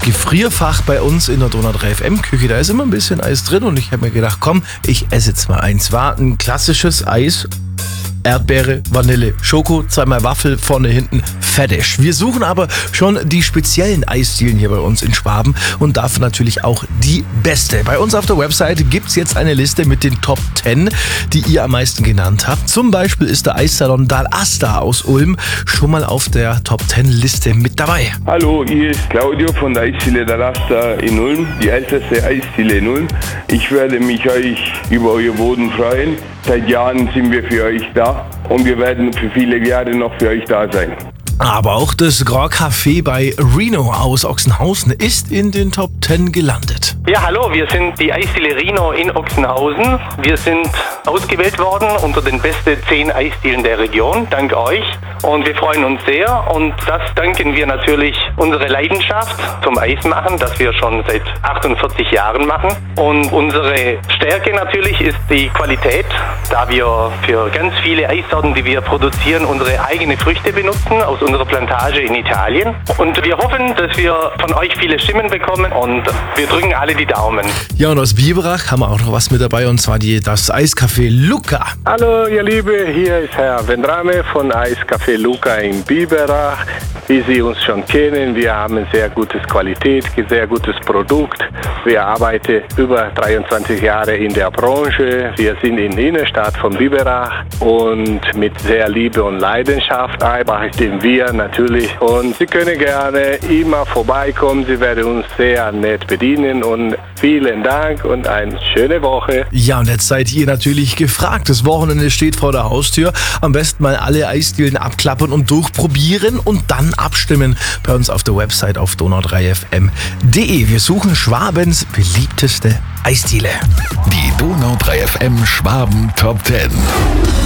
Gefrierfach bei uns in der Donau 3 FM Küche. Da ist immer ein bisschen Eis drin und ich habe mir gedacht, komm, ich esse jetzt mal eins. War ein klassisches Eis. Erdbeere, Vanille, Schoko, zweimal Waffel, vorne, hinten, fertig. Wir suchen aber schon die speziellen Eisdielen hier bei uns in Schwaben und dafür natürlich auch die beste. Bei uns auf der Webseite gibt es jetzt eine Liste mit den Top 10, die ihr am meisten genannt habt. Zum Beispiel ist der Eissalon Dal Asta aus Ulm schon mal auf der Top 10 Liste mit dabei. Hallo, hier ist Claudio von der Eisdiele Dal Asta in Ulm, die älteste Eisdiele in Ulm. Ich werde mich euch über euer Boden freuen. Seit Jahren sind wir für euch da und wir werden für viele Jahre noch für euch da sein. Aber auch das Grand Café bei Reno aus Ochsenhausen ist in den Top 10 gelandet. Ja, hallo, wir sind die Eisdiele Reno in Ochsenhausen. Wir sind ausgewählt worden unter den besten 10 Eisdielen der Region, dank euch. Und wir freuen uns sehr und das danken wir natürlich unserer Leidenschaft zum Eismachen, das wir schon seit 48 Jahren machen. Und unsere Stärke natürlich ist die Qualität, da wir für ganz viele Eissorten, die wir produzieren, unsere eigenen Früchte benutzen aus unserer Plantage in Italien. Und wir hoffen, dass wir von euch viele Stimmen bekommen und wir drücken alle die Daumen. Ja, und aus Biberach haben wir auch noch was mit dabei und zwar das Eiscafé Luca. Hallo ihr Liebe, hier ist Herr Vendrame von Eiscafé Luca in Biberach. Wie Sie uns schon kennen, wir haben sehr gutes Qualität, sehr gutes Produkt. Wir arbeiten über 23 Jahre in der Branche. Wir sind in der Innenstadt von Biberach und mit sehr Liebe und Leidenschaft arbeiten wir natürlich. Und Sie können gerne immer vorbeikommen. Sie werden uns sehr nett bedienen und vielen Dank und eine schöne Woche. Ja, und jetzt seid ihr natürlich gefragt. Das Wochenende steht vor der Haustür. Am besten mal alle Eisdielen abklappern und durchprobieren und dann abstimmen bei uns auf der Website auf donau3fm.de. Wir suchen Schwabens beliebteste Eisdiele. Die Donau 3 FM Schwaben Top 10.